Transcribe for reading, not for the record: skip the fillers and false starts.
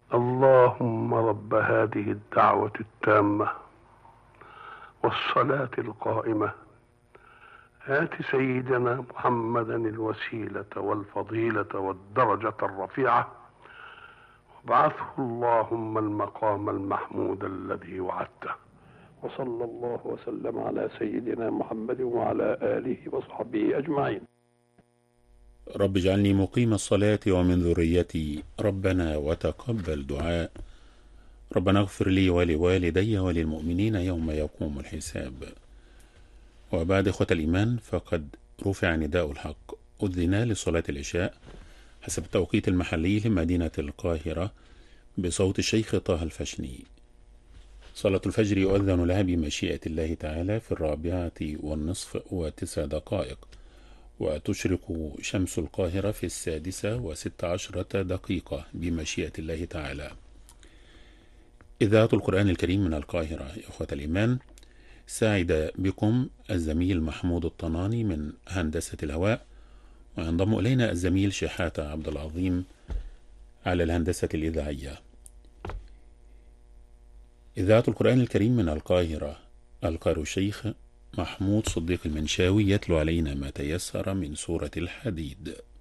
اللهم رب هذه الدعوة التامة والصلاة القائمة، آت سيدنا محمدا الوسيلة والفضيلة والدرجة الرفيعة، وابعثه اللهم المقام المحمود الذي وعدته. وصلى الله وسلم على سيدنا محمد وعلى آله وصحبه أجمعين. رب اجعلني مقيم الصلاة ومن ذريتي ربنا وتقبل دعاء. ربنا اغفر لي ولوالدي وللمؤمنين يوم يقوم الحساب. وبعد إخوة الإيمان، فقد رفع نداء الحق، أذن لصلاة العشاء حسب التوقيت المحلي لمدينة القاهرة بصوت الشيخ طه الفشني. صلاة الفجر يؤذن لها بمشيئة الله تعالى في 4:09، وتشرق شمس القاهرة في 6:16 بمشيئة الله تعالى. إذاعة القرآن الكريم من القاهرة. يا إخوة الإيمان، سعد بكم الزميل محمود الطناني من هندسة الهواء، وينضم إلينا الزميل شحاتة عبد العظيم على الهندسة الإذاعية. إذاعة القرآن الكريم من القاهرة. القارئ الشيخ محمود صديق المنشاوي يتلو علينا ما تيسر من سورة الحديد.